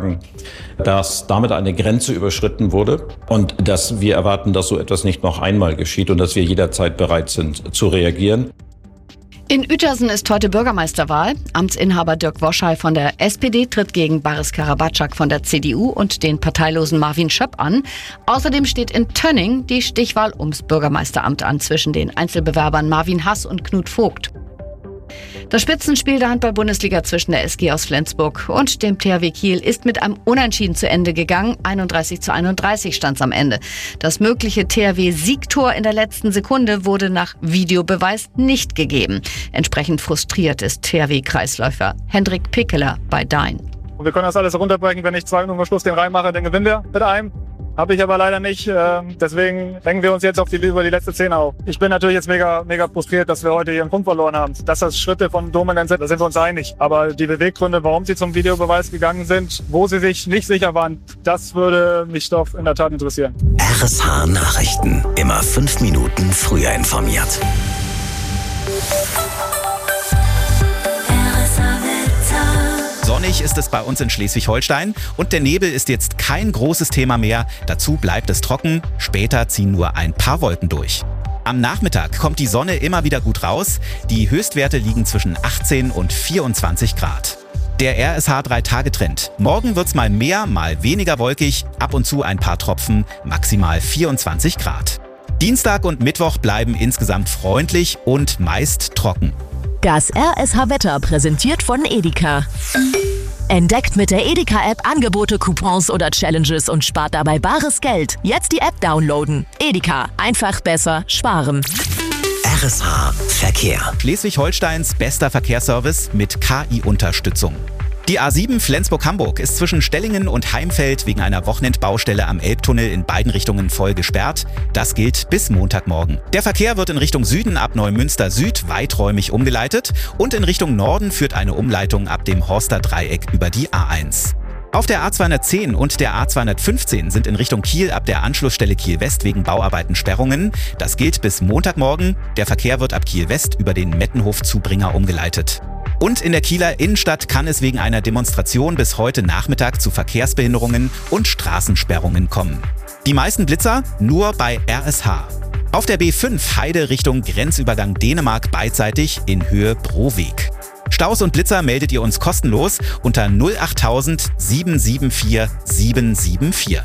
sagen, dass damit eine Grenze überschritten wurde und dass wir erwarten, dass so etwas nicht noch einmal geschieht und dass wir jederzeit bereit sind zu reagieren. In Uetersen ist heute Bürgermeisterwahl. Amtsinhaber Dirk Woschall von der SPD tritt gegen Baris Karabatschak von der CDU und den parteilosen Marvin Schöpp an. Außerdem steht in Tönning die Stichwahl ums Bürgermeisteramt an zwischen den Einzelbewerbern Marvin Hass und Knut Vogt. Das Spitzenspiel der Handball-Bundesliga zwischen der SG aus Flensburg und dem THW Kiel ist mit einem Unentschieden zu Ende gegangen. 31:31 stand es am Ende. Das mögliche THW-Siegtor in der letzten Sekunde wurde nach Videobeweis nicht gegeben. Entsprechend frustriert ist THW-Kreisläufer Hendrik Pickeler bei Dein. Wir können das alles runterbrechen, wenn ich 2 Minuten vor Schluss den reinmache, dann gewinnen wir mit einem. Habe ich aber leider nicht. Deswegen hängen wir uns jetzt über die letzte Szene auf. Ich bin natürlich jetzt mega frustriert, dass wir heute hier einen Punkt verloren haben. Dass das Schritte von Dominanz sind, da sind wir uns einig. Aber die Beweggründe, warum sie zum Videobeweis gegangen sind, wo sie sich nicht sicher waren, das würde mich doch in der Tat interessieren. RSH Nachrichten. Immer 5 Minuten früher informiert. Sonnig ist es bei uns in Schleswig-Holstein und der Nebel ist jetzt kein großes Thema mehr. Dazu bleibt es trocken, später ziehen nur ein paar Wolken durch. Am Nachmittag kommt die Sonne immer wieder gut raus. Die Höchstwerte liegen zwischen 18 und 24 Grad. Der RSH 3-Tage-Trend. Morgen wird's mal mehr, mal weniger wolkig, ab und zu ein paar Tropfen, maximal 24 Grad. Dienstag und Mittwoch bleiben insgesamt freundlich und meist trocken. Das RSH-Wetter präsentiert von Edeka. Entdeckt mit der Edeka-App Angebote, Coupons oder Challenges und spart dabei bares Geld. Jetzt die App downloaden. Edeka. Einfach besser sparen. RSH Verkehr. Schleswig-Holsteins bester Verkehrsservice mit KI-Unterstützung. Die A7 Flensburg-Hamburg ist zwischen Stellingen und Heimfeld wegen einer Wochenendbaustelle am Elbtunnel in beiden Richtungen voll gesperrt. Das gilt bis Montagmorgen. Der Verkehr wird in Richtung Süden ab Neumünster Süd weiträumig umgeleitet und in Richtung Norden führt eine Umleitung ab dem Horster Dreieck über die A1. Auf der A210 und der A215 sind in Richtung Kiel ab der Anschlussstelle Kiel West wegen Bauarbeiten Sperrungen. Das gilt bis Montagmorgen. Der Verkehr wird ab Kiel West über den Mettenhof-Zubringer umgeleitet. Und in der Kieler Innenstadt kann es wegen einer Demonstration bis heute Nachmittag zu Verkehrsbehinderungen und Straßensperrungen kommen. Die meisten Blitzer nur bei RSH. Auf der B5 Heide Richtung Grenzübergang Dänemark beidseitig in Höhe Broweg. Staus und Blitzer meldet ihr uns kostenlos unter 08000 774 774.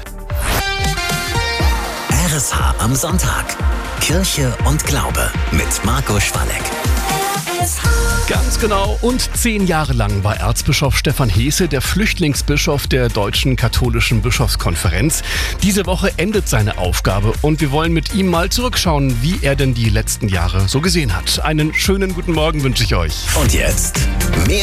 RSH am Sonntag. Kirche und Glaube mit Marco Schwalek. Ganz genau. Und 10 Jahre lang war Erzbischof Stefan Heese der Flüchtlingsbischof der Deutschen Katholischen Bischofskonferenz. Diese Woche endet seine Aufgabe und wir wollen mit ihm mal zurückschauen, wie er denn die letzten Jahre so gesehen hat. Einen schönen guten Morgen wünsche ich euch. Und jetzt mehr